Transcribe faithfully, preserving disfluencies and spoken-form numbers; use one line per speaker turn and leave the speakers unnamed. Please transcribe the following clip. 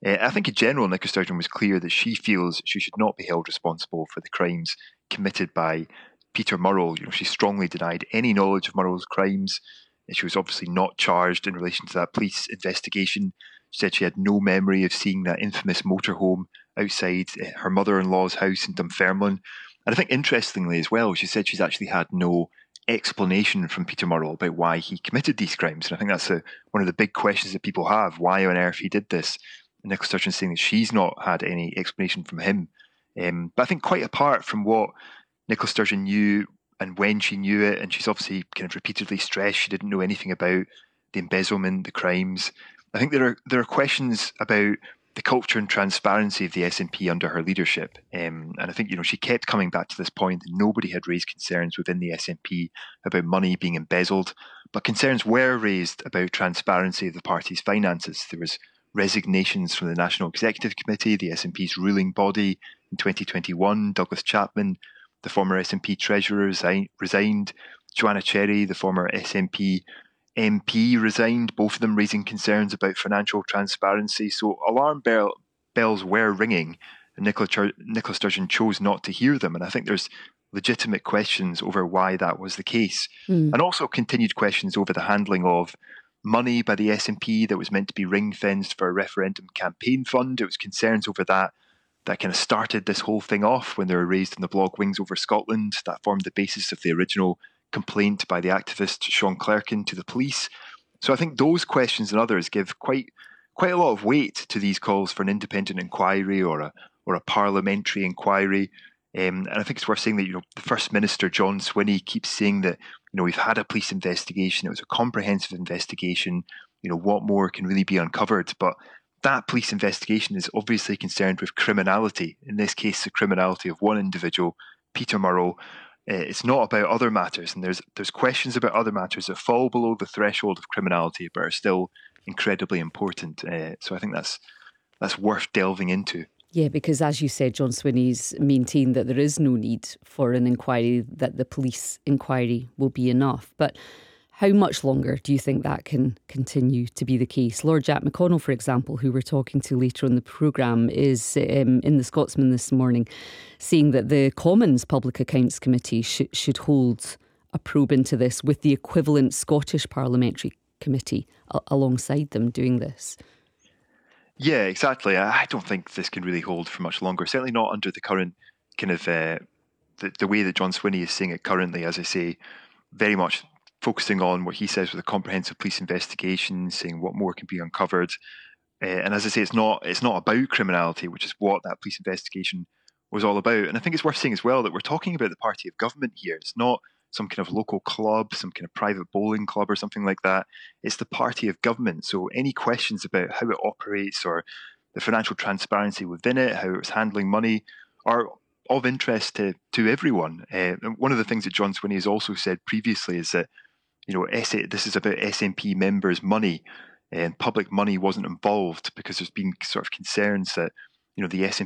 Uh, I think in general, Nicola Sturgeon was clear that she feels she should not be held responsible for the crimes committed by Peter Murrell. You know, she strongly denied any knowledge of Murrell's crimes. She was obviously not charged in relation to that police investigation. She said she had no memory of seeing that infamous motorhome outside her mother-in-law's house in Dunfermline. And I think interestingly as well, she said she's actually had no explanation from Peter Murrell about why he committed these crimes. And I think that's a, one of the big questions that people have. Why on earth he did this? And Nicola Sturgeon saying that she's not had any explanation from him. Um, but I think quite apart from what Nicola Sturgeon knew and when she knew it, and she's obviously kind of repeatedly stressed she didn't know anything about the embezzlement, the crimes. I think there are there are questions about the culture and transparency of the S N P under her leadership. Um, and I think, you know, she kept coming back to this point that nobody had raised concerns within the S N P about money being embezzled, but concerns were raised about transparency of the party's finances. There was resignations from the National Executive Committee, the S N P's ruling body in twenty twenty-one. Douglas Chapman, the former S N P treasurer, resigned. Joanna Cherry, the former S N P M P, resigned, both of them raising concerns about financial transparency. So alarm bell, bells were ringing, and Nicola, Chur- Nicola Sturgeon chose not to hear them. And I think there's legitimate questions over why that was the case. Mm. And also continued questions over the handling of money by the S N P that was meant to be ring-fenced for a referendum campaign fund. It was concerns over that that kind of started this whole thing off when they were raised in the blog Wings Over Scotland. That formed the basis of the original complaint by the activist Sean Clerkin to the police. So I think those questions and others give quite quite a lot of weight to these calls for an independent inquiry or a or a parliamentary inquiry. Um, and I think it's worth saying that, you know, the First Minister John Swinney keeps saying that, you know, we've had a police investigation. It was a comprehensive investigation. You know, what more can really be uncovered? But that police investigation is obviously concerned with criminality. In this case, the criminality of one individual, Peter Murrell. Uh, it's not about other matters, and there's there's questions about other matters that fall below the threshold of criminality, but are still incredibly important. Uh, so I think that's that's worth delving into.
Yeah, because as you said, John Swinney's maintained that there is no need for an inquiry, that the police inquiry will be enough. But how much longer do you think that can continue to be the case? Lord Jack McConnell, for example, who we're talking to later on the programme, is um, in the Scotsman this morning saying that the Commons Public Accounts Committee sh- should hold a probe into this with the equivalent Scottish Parliamentary Committee a- alongside them doing this.
Yeah, exactly. I don't think this can really hold for much longer, certainly not under the current kind of, uh, the, the way that John Swinney is seeing it currently, as I say, very much focusing on what he says with a comprehensive police investigation, saying what more can be uncovered. Uh, and as I say, it's not it's not about criminality, which is what that police investigation was all about. And I think it's worth saying as well that we're talking about the party of government here. It's not some kind of local club, some kind of private bowling club or something like that. It's the party of government. So any questions about how it operates or the financial transparency within it, how it's handling money, are of interest to, to everyone. Uh, and one of the things that John Swinney has also said previously is that, you know, this is about S N P members' money, and public money wasn't involved because there's been sort of concerns that, you know, the S N